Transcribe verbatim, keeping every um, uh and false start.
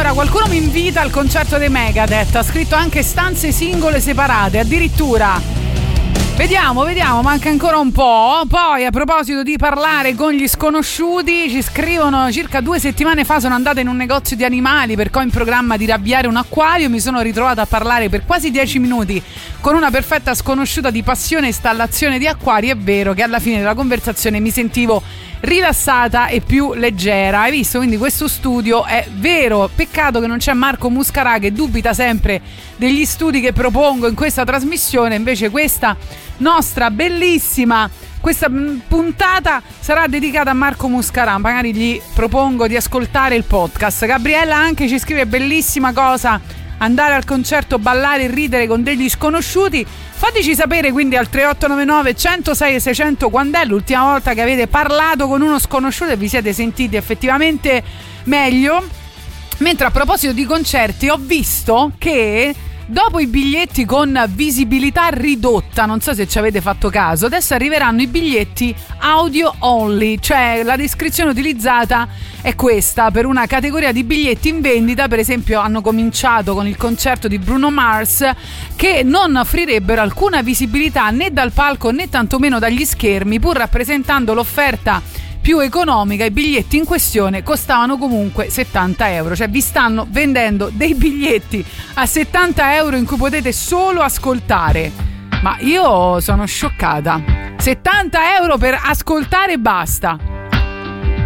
Allora, qualcuno mi invita al concerto dei Megadeth, ha scritto anche stanze singole separate, addirittura. Vediamo, vediamo, manca ancora un po'. Poi, a proposito di parlare con gli sconosciuti, ci scrivono: circa due settimane fa sono andata in un negozio di animali perché ho in programma di riavviare un acquario. Mi sono ritrovata a parlare per quasi dieci minuti con una perfetta sconosciuta di passione e installazione di acquari. È vero che alla fine della conversazione mi sentivo rilassata e più leggera. Hai visto? Quindi questo studio è vero. Peccato che non c'è Marco Muscarà, che dubita sempre degli studi che propongo in questa trasmissione. Invece questa nostra bellissima questa puntata sarà dedicata a Marco Muscarà. Magari gli propongo di ascoltare il podcast. Gabriella anche ci scrive: bellissima cosa andare al concerto, ballare e ridere con degli sconosciuti. Fateci sapere quindi al tre otto nove nove, centosei e seicento quando è l'ultima volta che avete parlato con uno sconosciuto e vi siete sentiti effettivamente meglio. Mentre a proposito di concerti, ho visto che dopo i biglietti con visibilità ridotta, non so se ci avete fatto caso, adesso arriveranno i biglietti audio only, cioè la descrizione utilizzata è questa per una categoria di biglietti in vendita. Per esempio hanno cominciato con il concerto di Bruno Mars, che non offrirebbero alcuna visibilità né dal palco né tantomeno dagli schermi, pur rappresentando l'offerta più economica. I biglietti in questione costavano comunque settanta euro, cioè vi stanno vendendo dei biglietti a settanta euro in cui potete solo ascoltare. Ma io sono scioccata. settanta euro per ascoltare e basta.